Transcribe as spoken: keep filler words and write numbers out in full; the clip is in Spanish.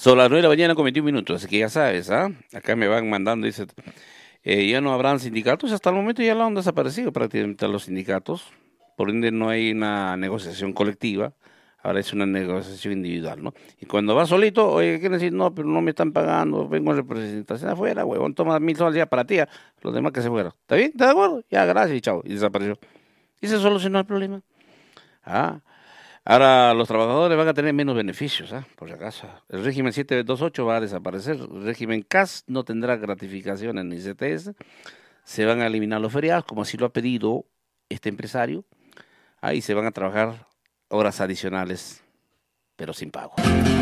Son las nueve de la mañana con veintiún minutos, así que ya sabes, ¿ah? Acá me van mandando, dice, eh, ya no habrán sindicatos, hasta el momento ya lo han desaparecido prácticamente los sindicatos, por ende no hay una negociación colectiva, ahora es una negociación individual, ¿no? Y cuando vas solito, oye, quieren decir, no, pero no me están pagando, vengo en representación afuera, huevón, toma mil soles ya para ti, ya, los demás que se fueron. ¿Está bien? ¿Estás de acuerdo? Ya, gracias y chao, y desapareció. Y se solucionó el problema. Ah, ahora los trabajadores van a tener menos beneficios, ¿ah? Por si acaso. El régimen setecientos veintiocho va a desaparecer. El régimen C A S no tendrá gratificaciones ni C T S. Se van a eliminar los feriados, como así lo ha pedido este empresario. Ahí se van a trabajar horas adicionales, pero sin pago.